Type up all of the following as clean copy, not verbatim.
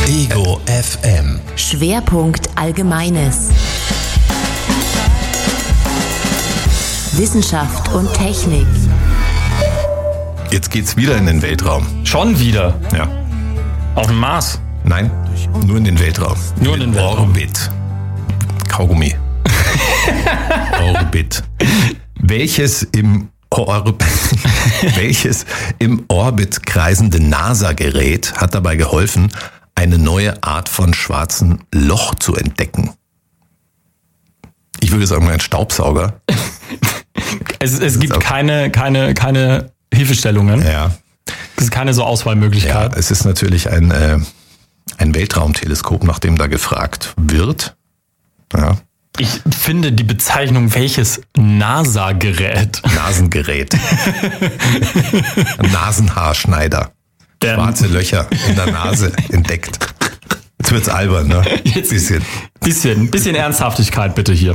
Ego FM. Schwerpunkt Allgemeines. Wissenschaft und Technik. Jetzt geht's wieder in den Weltraum. Schon wieder? Ja. Auf dem Mars? Nein, nur in den Weltraum. Nur in den Weltraum. Orbit. Kaugummi. Orbit. Welches im Orbit kreisende NASA-Gerät hat dabei geholfen, eine neue Art von schwarzen Loch zu entdecken? Ich würde sagen, ein Staubsauger. Es gibt keine Hilfestellungen. Ja. Es ist keine so Auswahlmöglichkeit. Ja, es ist natürlich ein Weltraumteleskop, nach dem da gefragt wird. Ja. Ich finde die Bezeichnung, welches NASA-Gerät. Nasengerät. Nasenhaarschneider. Schwarze Löcher in der Nase entdeckt. Jetzt wird's albern, ne? Jetzt bisschen Ernsthaftigkeit bitte hier.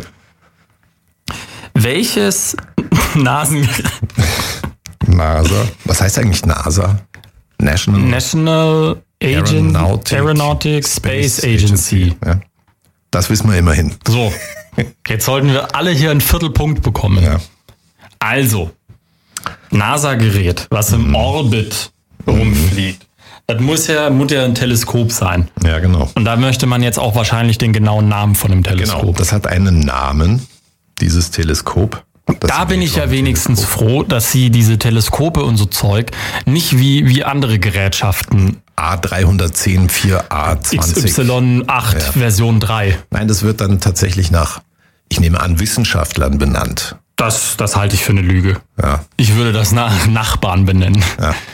Welches Nasengerät? NASA. Was heißt eigentlich NASA? National Aeronautic Space Agency. Ja. Das wissen wir immerhin. So, jetzt sollten wir alle hier einen Viertelpunkt bekommen. Ja. Also, NASA-Gerät, was im Orbit rumfliegt. Das muss ja ein Teleskop sein. Ja, genau. Und da möchte man jetzt auch wahrscheinlich den genauen Namen von dem Teleskop. Genau, das hat einen Namen, dieses Teleskop. Da bin ich ja wenigstens froh, dass sie diese Teleskope und so Zeug nicht wie andere Gerätschaften A310 4A20 XY8 Version 3. Nein, das wird dann tatsächlich nach, ich nehme an, Wissenschaftlern benannt. Das halte ich für eine Lüge. Ja. Ich würde das nach Nachbarn benennen.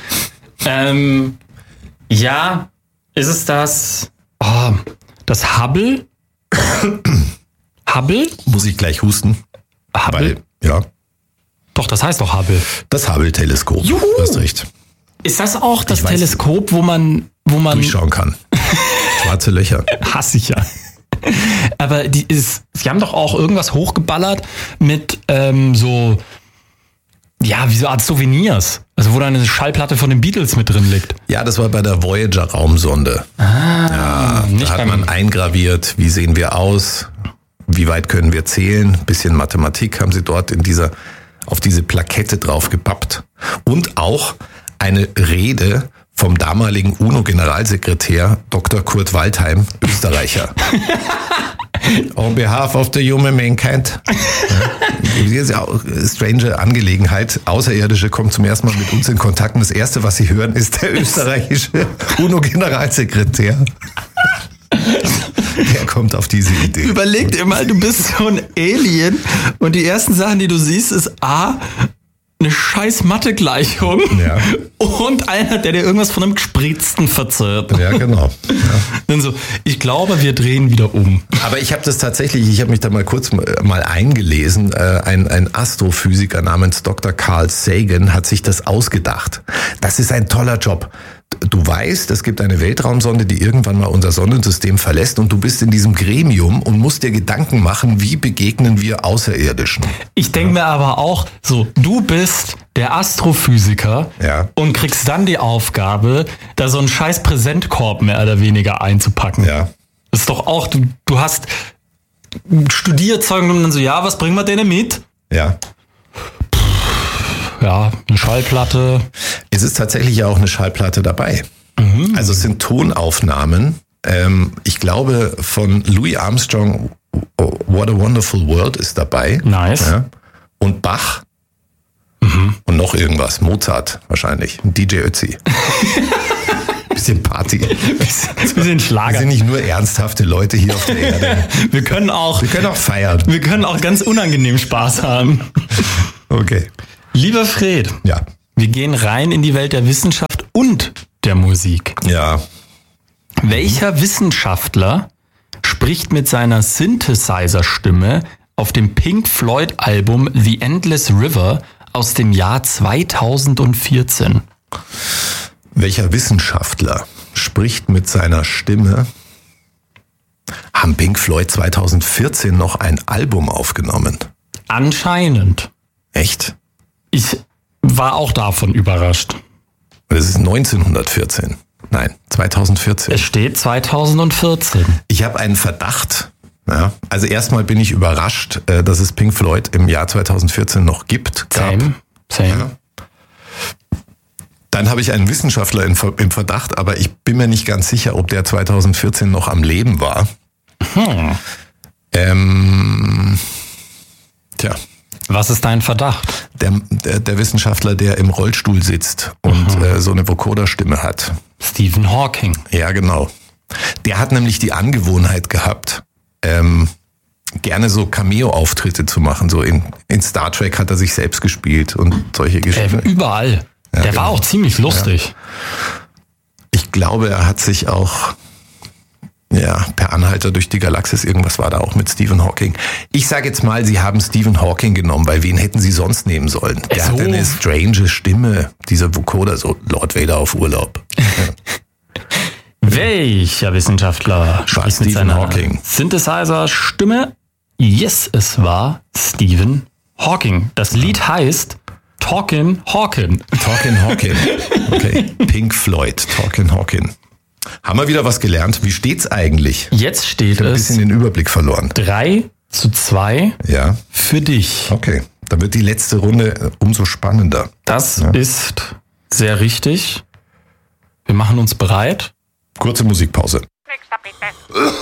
Ja. Ist es das? Oh, das Hubble? Hubble? Muss ich gleich husten. Hubble? Ja. Doch, das heißt doch Hubble. Das Hubble-Teleskop. Juhu! Du hast recht. Ist das auch das Teleskop, wo man durchschauen kann? Schwarze Löcher. Hasse ich ja. Aber sie haben doch auch irgendwas hochgeballert mit wie so Art Souvenirs. Also wo da eine Schallplatte von den Beatles mit drin liegt. Ja, das war bei der Voyager-Raumsonde. Da hat man eingraviert, wie sehen wir aus, wie weit können wir zählen. Bisschen Mathematik haben sie dort auf diese Plakette drauf gepappt. Und auch eine Rede vom damaligen UNO-Generalsekretär Dr. Kurt Waldheim, Österreicher. On behalf of the human mankind. Das ist ja auch eine strange Angelegenheit. Außerirdische kommen zum ersten Mal mit uns in Kontakt und das Erste, was sie hören, ist der österreichische UNO-Generalsekretär. Der kommt auf diese Idee. Überleg dir mal, du bist so ein Alien und die ersten Sachen, die du siehst, ist eine scheiß Mathe-Gleichung und einer, der dir irgendwas von einem Gespritzten verzerrt. Ja, genau. Ja. Dann so, ich glaube, wir drehen wieder um. Aber ich habe mich da mal kurz eingelesen. Ein Astrophysiker namens Dr. Carl Sagan hat sich das ausgedacht. Das ist ein toller Job. Du weißt, es gibt eine Weltraumsonde, die irgendwann mal unser Sonnensystem verlässt und du bist in diesem Gremium und musst dir Gedanken machen, wie begegnen wir Außerirdischen. Ich denke mir aber auch, so, du bist der Astrophysiker und kriegst dann die Aufgabe, da so einen scheiß Präsentkorb mehr oder weniger einzupacken. Ja. Das ist doch auch, du hast Studierzeug und dann so, ja, was bringen wir denn mit? Ja. Ja, eine Schallplatte. Es ist tatsächlich auch eine Schallplatte dabei. Also es sind Tonaufnahmen, ich glaube von Louis Armstrong, What a Wonderful World ist dabei. Nice. Ja. Und Bach. Und noch irgendwas, Mozart wahrscheinlich, DJ Ötzi. Bisschen Party. Bisschen Schlager. Wir sind nicht nur ernsthafte Leute hier auf der Erde. Wir können auch feiern. Wir können auch ganz unangenehm Spaß haben. Okay. Lieber Fred, wir gehen rein in die Welt der Wissenschaft und der Musik. Ja. Welcher Wissenschaftler spricht mit seiner Synthesizer-Stimme auf dem Pink Floyd-Album The Endless River aus dem Jahr 2014? Welcher Wissenschaftler spricht mit seiner Stimme? Haben Pink Floyd 2014 noch ein Album aufgenommen? Anscheinend. Echt? Ich war auch davon überrascht. Das ist 1914. Nein, 2014. Es steht 2014. Ich habe einen Verdacht. Ja, also erstmal bin ich überrascht, dass es Pink Floyd im Jahr 2014 noch gibt. Same. Ja. Dann habe ich einen Wissenschaftler im Verdacht, aber ich bin mir nicht ganz sicher, ob der 2014 noch am Leben war. Tja. Was ist dein Verdacht? Der Wissenschaftler, der im Rollstuhl sitzt und so eine Vocoder-Stimme hat. Stephen Hawking. Ja, genau. Der hat nämlich die Angewohnheit gehabt, gerne so Cameo-Auftritte zu machen. So in Star Trek hat er sich selbst gespielt und solche Geschichten. Überall. Ja, der war auch ziemlich lustig. Ja. Ich glaube, er hat sich auch per Anhalter durch die Galaxis, irgendwas war da auch mit Stephen Hawking. Ich sage jetzt mal, sie haben Stephen Hawking genommen, weil wen hätten sie sonst nehmen sollen? Der hat eine strange Stimme, dieser Vocoder, so Lord Vader auf Urlaub. Ja. Welcher Wissenschaftler spricht mit seiner Hawking. Synthesizer-Stimme? Yes, es war Stephen Hawking. Das Lied heißt Talkin' Hawkin. Talkin' Hawkin. Okay. Pink Floyd, Talkin' Hawkin. Haben wir wieder was gelernt? Wie steht's eigentlich? Jetzt steht ich hab es. Ein bisschen den Überblick verloren. 3:2 für dich. Okay. Dann wird die letzte Runde umso spannender. Das ist sehr richtig. Wir machen uns bereit. Kurze Musikpause.